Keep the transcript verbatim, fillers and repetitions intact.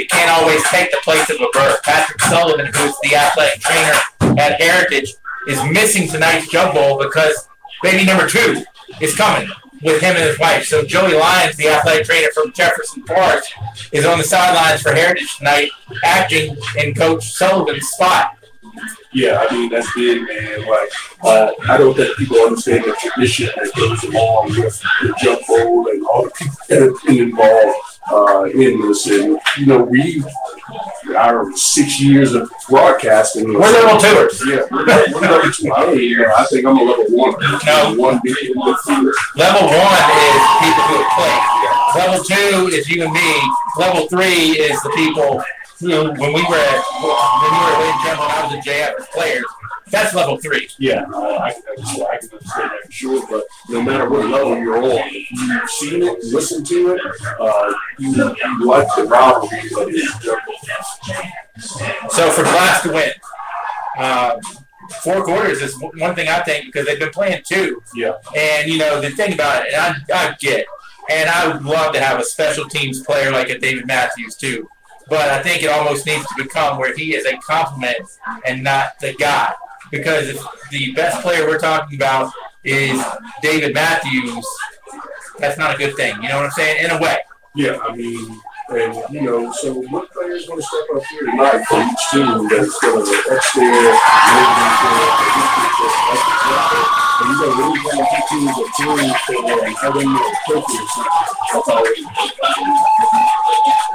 it can't always take the place of a Burr. Patrick Sullivan, who's the athletic trainer at Heritage, is missing tonight's Jug Bowl because baby number two is coming with him and his wife. So Joey Lyons, the athletic trainer from Jefferson Forest, is on the sidelines for Heritage tonight, acting in Coach Sullivan's spot. Yeah, I mean, that's big, man. Like, uh, I don't think people understand the tradition that goes along with the Jug Bowl and all the people that have been involved uh, in this. And, you know, we, our six years of broadcasting. We're level tours. Yeah, we're, we're level two. I, you know, I think I'm a level one. No. One big Level one is people who have played. Level two is you and me. Level three is the people who, when we were at, when we were at Wayne General, I was a J F as players. That's level three. Yeah, uh, I, can understand, I can understand that for sure. But no matter what level you're on, if you've seen it, listened to it, uh, you, you like the rivalry that is Jug Bowl. So for Glass to win, uh, four quarters is one thing I think because they've been playing two. Yeah. And, you know, the thing about it, and I, I get, and I would love to have a special teams player like a David Matthews too. But I think it almost needs to become where he is a complement and not the guy. Because if the best player we're talking about is David Matthews, that's not a good thing. You know what I'm saying? In a way. Yeah, I mean, and, you know, so what players going to step up here tonight for each team that's going to X there, and you know, when you have two teams of teams that are having their coaches, that's always